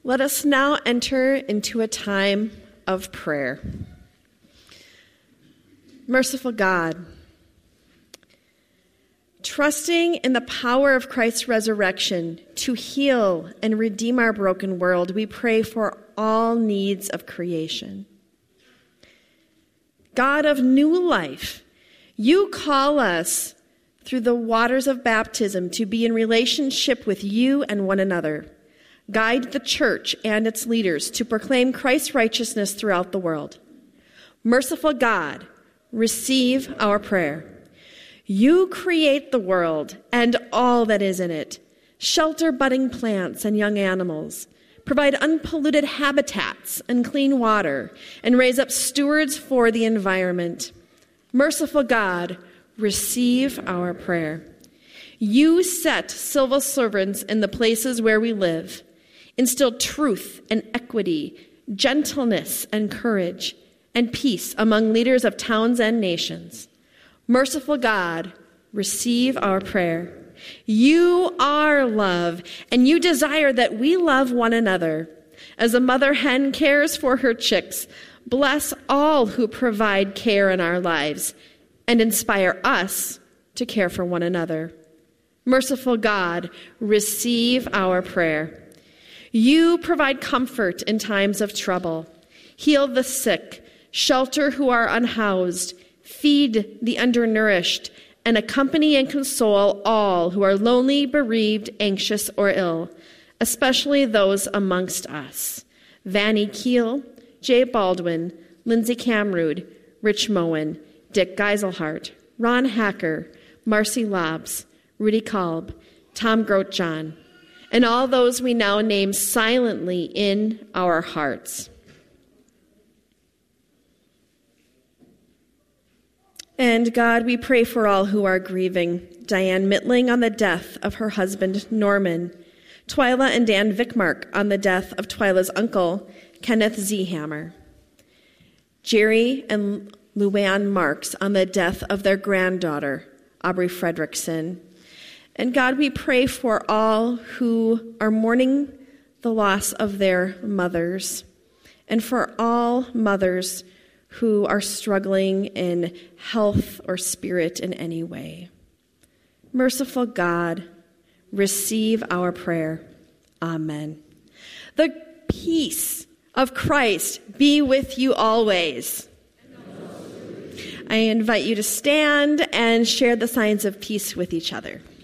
Let us now enter into a time of prayer. Merciful God, trusting in the power of Christ's resurrection to heal and redeem our broken world, we pray for all needs of creation. God of new life, you call us through the waters of baptism to be in relationship with you and one another. Guide the church and its leaders to proclaim Christ's righteousness throughout the world. Merciful God, receive our prayer. You create the world and all that is in it. Shelter budding plants and young animals. Provide unpolluted habitats and clean water, and raise up stewards for the environment. Merciful God, receive our prayer. You set civil servants in the places where we live. Instill truth and equity, gentleness and courage, and peace among leaders of towns and nations. Merciful God, receive our prayer. You are love, and you desire that we love one another. As a mother hen cares for her chicks, bless all who provide care in our lives and inspire us to care for one another. Merciful God, receive our prayer. You provide comfort in times of trouble. Heal the sick, shelter who are unhoused, feed the undernourished, and accompany and console all who are lonely, bereaved, anxious, or ill, especially those amongst us. Vannie Keel, Jay Baldwin, Lindsay Camrood, Rich Moen, Dick Geiselhart, Ron Hacker, Marcy Lobbs, Rudy Kalb, Tom Grote-John, and all those we now name silently in our hearts. And God, we pray for all who are grieving. Diane Mittling on the death of her husband, Norman. Twyla and Dan Vickmark on the death of Twyla's uncle, Kenneth Zehammer. Jerry and Luann Marks on the death of their granddaughter, Aubrey Fredrickson. And God, we pray for all who are mourning the loss of their mothers, and for all mothers who are struggling in health or spirit in any way. Merciful God, receive our prayer. Amen. The peace of Christ be with you always. I invite you to stand and share the signs of peace with each other.